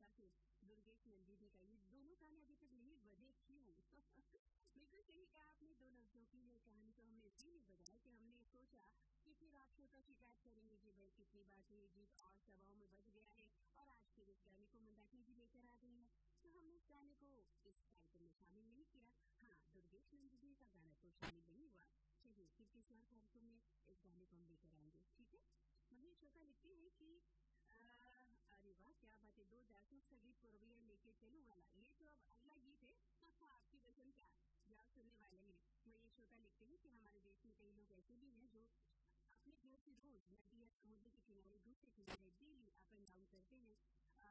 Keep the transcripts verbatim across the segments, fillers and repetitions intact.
फिर दुर्गेश नंदिनी का, ये दोनों गाने अभी तक नहीं बजे क्यों? बिल्कुल सही कहा आपने, दो लफ्जों की ये कहानी तो हमने इसलिए नहीं बजाया कि हमने सोचा कि फिर आप श्रोता शिकायत करेंगे कि भाई कितनी बार तो ये गीत और सभाओं में बज गया है और आज फिर इस गाने को मंदाकिनी जी लेकर आ गई है, तो हमने इस गाने को इस कार्यक्रम में शामिल नहीं किया। हाँ, दुर्गेश नंदिनी का गाना तो शामिल नहीं हुआ, चलिए फिर किसी और कार्यक्रम में इस गाने को हम लेकर आएंगे, ठीक है। वही श्रोता लिखती है कि आ, अरे वाह क्या बात है, दो जासूस का गीत पूर्विया लेके चलूं वाला, ये तो अब अगला गीत है आपकी पसंद का जो आप सुनने वाले हैं। वही श्रोता लिखते हैं कि हमारे देश में कई लोग ऐसे भी हैं जो अपने घर से रोज नदी या समुद्र के किनारे दूसरे किनारे डेली अप एंड डाउन करते हैं,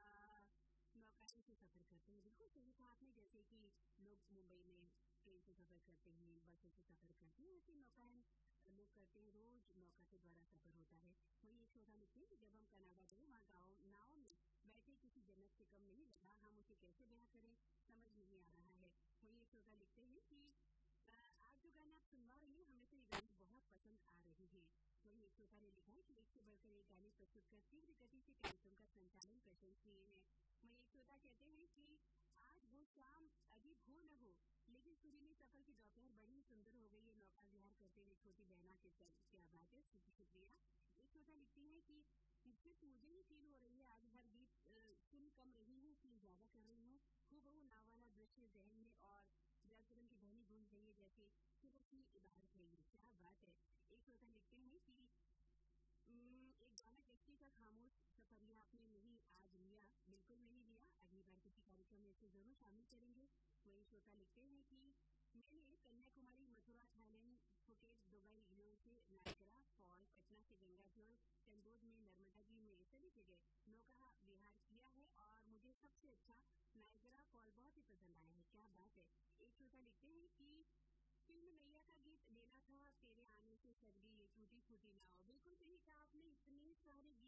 नौकाओं से सफर करते हैं। बिल्कुल सही कहा आपने, जैसे कि लोग मुंबई में ट्रेन से सफर करते हैं, बसों से सफर करते हैं, वैसे नौकायन लोग करते हैं, रोज नौका के द्वारा सफर होता है। वही एक श्रोता लिखते हैं कि जब हम कनाडा गए वहाँ गाँव नाव में बैठे किसी जन्नत से कम नहीं लगा, हम उसे कैसे बयां करें समझ नहीं आ रहा है। वही एक श्रोता लिखते हैं कि आज जो गाने आप सुनवा रही हैं हमें तो ये गाने बहुत पसंद आ रही है। वही एक श्रोता ने लिखा है कि एक से बढ़कर एक गाने प्रस्तुत कर तीव्र गति से कार्यक्रम का संचालन प्रशंसनीय है। वही एक श्रोता कहते हैं कि आज वो शाम अजीब हो न हो लेकिन सुरीली सफर की दोपहर बड़ी सुंदर हो गई है नौका विहार करते हुए छोटी बहना के संग। क्या बात है, शुक्रिया। एक श्रोता लिखती है कि सिर्फ मुझे ही फील हो रही है, आज हर गीत सुन कम रही हूँ फील ज्यादा कर रही हूँ, खूब वो नाव वाला दृश्य जहन में और व्याकरण की ध्वनि गूंज रही है जैसे सूरज की इबारत है ये। क्या बात है। एक श्रोता लिखते हैं कि एक गाना टैक्सी का खामोश सफरिया आपने नहीं आज लिया, बिल्कुल नहीं लिया, अगली बार किसी कार्यक्रम में इसे जरूर शामिल करेंगे। वही श्रोता लिखते हैं कि मैंने Kanyakumari, Mathura, Thailand, Phuket, Dubai, USA, Niagara fall, Patna से गंगाजल, चंदोद में, नर्मदा जी में सभी जगह नौका विहार किया है और मुझे सबसे अच्छा नायगरा फॉल बहुत ही पसंद आया है। क्या बात है। एक श्रोता लिखते हैं कि फिल्म नैया का गीत लेना था, तेरे आने से सर्दी ये टूटी फूटी नाव। बिल्कुल सही कहा आपने, इतने सारे